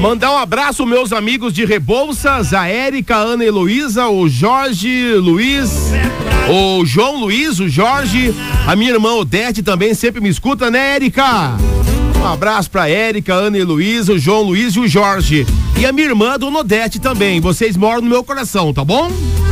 Mandar um abraço aos meus amigos de Rebouças, a Érica, a Ana Heloísa, o Jorge Luiz, o João Luiz, o Jorge, a minha irmã Odete também sempre me escuta, né, Érica? Um abraço pra Érica, Ana Heloísa, o João Luiz e o Jorge. E a minha irmã, Dona Odete também. Vocês moram no meu coração, tá bom?